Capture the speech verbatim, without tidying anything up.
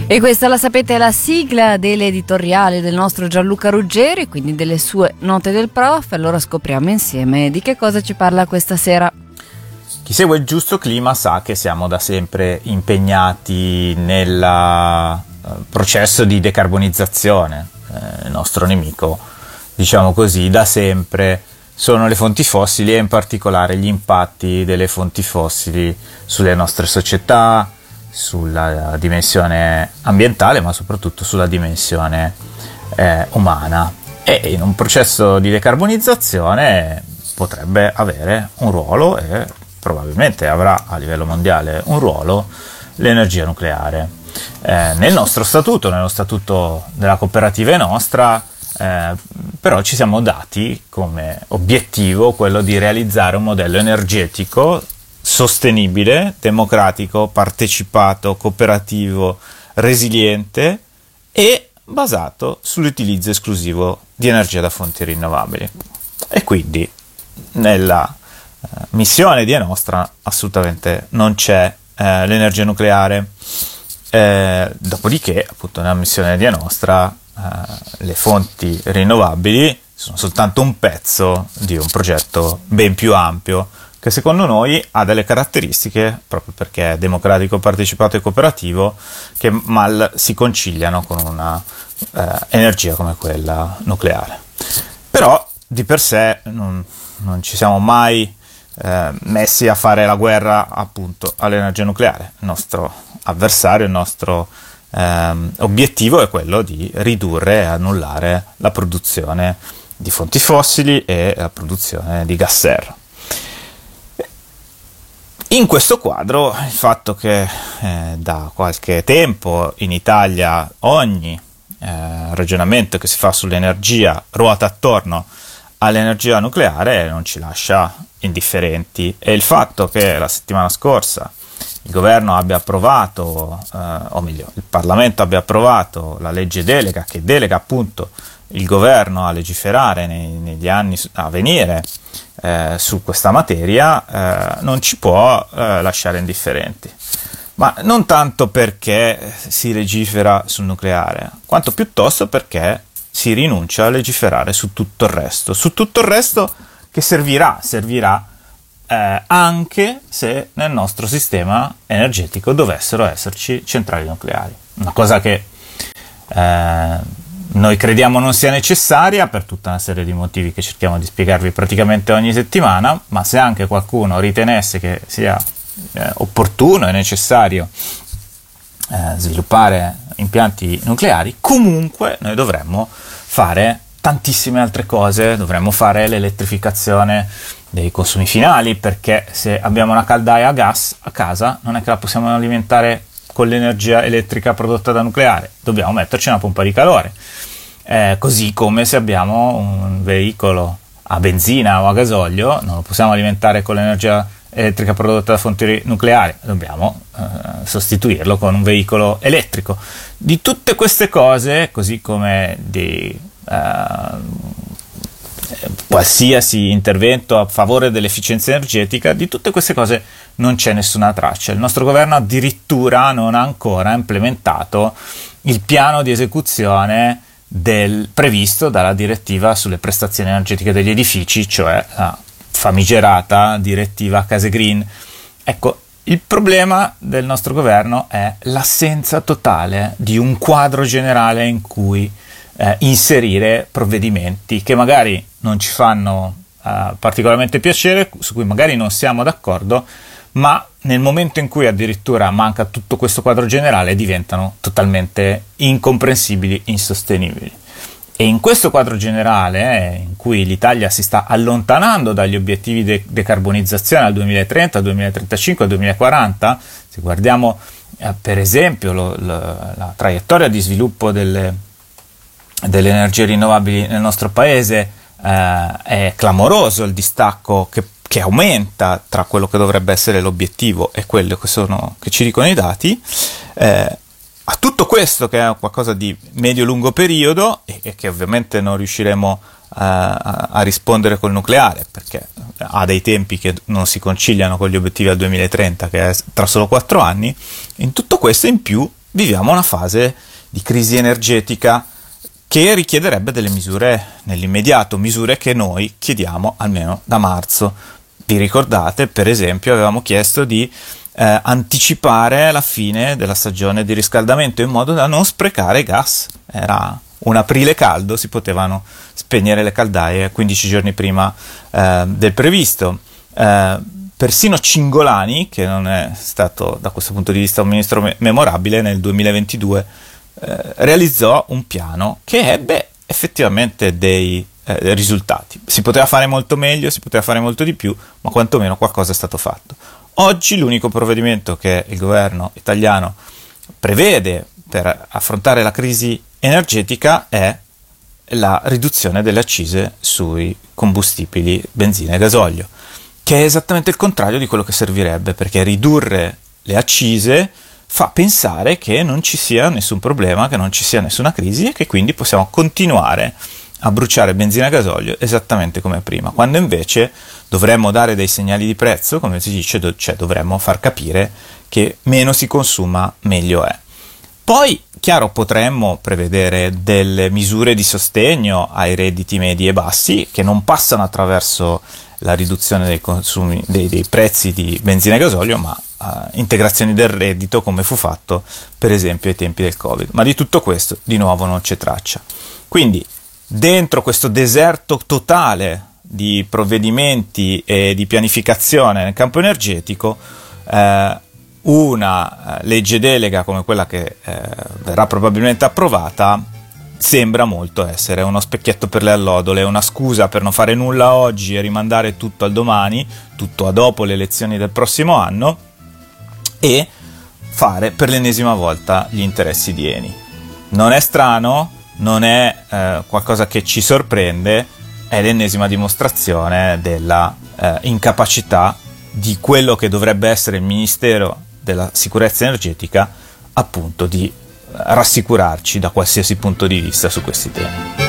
E questa, la sapete, è la sigla dell'editoriale del nostro Gianluca Ruggeri, quindi delle sue note del prof. Allora scopriamo insieme di che cosa ci parla questa sera. Chi segue il giusto clima sa che siamo da sempre impegnati nel uh, processo di decarbonizzazione. Eh, il nostro nemico, diciamo così, da sempre sono le fonti fossili e in particolare gli impatti delle fonti fossili sulle nostre società, sulla dimensione ambientale, ma soprattutto sulla dimensione eh, umana. E in un processo di decarbonizzazione potrebbe avere un ruolo, e probabilmente avrà a livello mondiale un ruolo, l'energia nucleare. Eh, nel nostro statuto, nello statuto della cooperativa nostra, eh, però ci siamo dati come obiettivo quello di realizzare un modello energetico sostenibile, democratico, partecipato, cooperativo, resiliente e basato sull'utilizzo esclusivo di energia da fonti rinnovabili. E quindi nella eh, missione di Nostra assolutamente non c'è eh, l'energia nucleare. Eh, dopodiché, appunto, nella missione di Nostra eh, le fonti rinnovabili sono soltanto un pezzo di un progetto ben più ampio, che secondo noi ha delle caratteristiche, proprio perché è democratico, partecipato e cooperativo, che mal si conciliano con una eh, energia come quella nucleare. Però di per sé non, non ci siamo mai eh, messi a fare la guerra appunto all'energia nucleare. Il nostro avversario, il nostro ehm, obiettivo è quello di ridurre e annullare la produzione di fonti fossili e la produzione di gas serra. In questo quadro, il fatto che eh, da qualche tempo in Italia ogni eh, ragionamento che si fa sull'energia ruota attorno all'energia nucleare non ci lascia indifferenti, e il fatto che la settimana scorsa il governo abbia approvato, eh, o meglio, il Parlamento abbia approvato la legge delega che delega appunto il governo a legiferare nei, negli anni a venire eh, su questa materia, eh, non ci può eh, lasciare indifferenti. Ma non tanto perché si legifera sul nucleare, quanto piuttosto perché si rinuncia a legiferare su tutto il resto, su tutto il resto che servirà, servirà eh, anche se nel nostro sistema energetico dovessero esserci centrali nucleari. Una cosa che eh, noi crediamo non sia necessaria per tutta una serie di motivi che cerchiamo di spiegarvi praticamente ogni settimana, ma se anche qualcuno ritenesse che sia eh, opportuno e necessario eh, sviluppare impianti nucleari, comunque noi dovremmo fare tantissime altre cose. Dovremmo fare l'elettrificazione dei consumi finali, perché se abbiamo una caldaia a gas a casa non è che la possiamo alimentare con l'energia elettrica prodotta da nucleare, dobbiamo metterci una pompa di calore. Eh, così come se abbiamo un veicolo a benzina o a gasolio non lo possiamo alimentare con l'energia elettrica prodotta da fonti nucleari, dobbiamo eh, sostituirlo con un veicolo elettrico. Di tutte queste cose, così come di eh, qualsiasi intervento a favore dell'efficienza energetica, di tutte queste cose non c'è nessuna traccia. Il nostro governo addirittura non ha ancora implementato il piano di esecuzione del previsto dalla direttiva sulle prestazioni energetiche degli edifici, cioè la famigerata direttiva Case Green. Ecco, il problema del nostro governo è l'assenza totale di un quadro generale in cui eh, inserire provvedimenti che magari non ci fanno eh, particolarmente piacere, su cui magari non siamo d'accordo, ma nel momento in cui addirittura manca tutto questo quadro generale diventano totalmente incomprensibili, insostenibili. E in questo quadro generale, eh, in cui l'Italia si sta allontanando dagli obiettivi di de- decarbonizzazione al duemilatrenta, al duemilatrentacinque, al duemilaquaranta, se guardiamo eh, per esempio lo, lo, la traiettoria di sviluppo delle, delle energie rinnovabili nel nostro paese, eh, è clamoroso il distacco che che aumenta tra quello che dovrebbe essere l'obiettivo e quello che, sono, che ci dicono i dati. Eh, a tutto questo, che è qualcosa di medio-lungo periodo e, e che ovviamente non riusciremo uh, a, a rispondere col nucleare, perché ha dei tempi che non si conciliano con gli obiettivi al duemilatrenta, che è tra solo quattro anni, in tutto questo in più viviamo una fase di crisi energetica che richiederebbe delle misure nell'immediato, misure che noi chiediamo almeno da marzo. Vi ricordate, per esempio, avevamo chiesto di eh, anticipare la fine della stagione di riscaldamento in modo da non sprecare gas. Era un aprile caldo, si potevano spegnere le caldaie quindici giorni prima eh, del previsto. Eh, persino Cingolani, che non è stato da questo punto di vista un ministro me- memorabile, nel duemilaventidue eh, realizzò un piano che ebbe effettivamente dei eh, risultati. Si poteva fare molto meglio, si poteva fare molto di più, ma quantomeno qualcosa è stato fatto. Oggi l'unico provvedimento che il governo italiano prevede per affrontare la crisi energetica è la riduzione delle accise sui combustibili benzina e gasolio, che è esattamente il contrario di quello che servirebbe, perché ridurre le accise fa pensare che non ci sia nessun problema, che non ci sia nessuna crisi e che quindi possiamo continuare a bruciare benzina e gasolio esattamente come prima, quando invece dovremmo dare dei segnali di prezzo, come si dice, cioè dovremmo far capire che meno si consuma meglio è. Poi, chiaro, potremmo prevedere delle misure di sostegno ai redditi medi e bassi che non passano attraverso la riduzione dei consumi, dei, dei prezzi di benzina e gasolio, ma uh, integrazioni del reddito, come fu fatto per esempio ai tempi del Covid. Ma di tutto questo di nuovo non c'è traccia. Quindi dentro questo deserto totale di provvedimenti e di pianificazione nel campo energetico, eh, una legge delega come quella che eh, verrà probabilmente approvata sembra molto essere uno specchietto per le allodole, una scusa per non fare nulla oggi e rimandare tutto al domani, tutto a dopo le elezioni del prossimo anno, e fare per l'ennesima volta gli interessi di Eni. Non è strano, non è eh, qualcosa che ci sorprende, è l'ennesima dimostrazione della eh, incapacità di quello che dovrebbe essere il Ministero della Sicurezza Energetica, appunto, di rassicurarci da qualsiasi punto di vista su questi temi.